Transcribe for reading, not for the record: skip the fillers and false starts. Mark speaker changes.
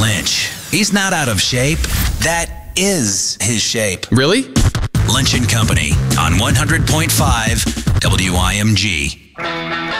Speaker 1: Lynch. He's not out of shape. That is his shape.
Speaker 2: Really?
Speaker 1: Lynch and Company on 100.5 WIMG.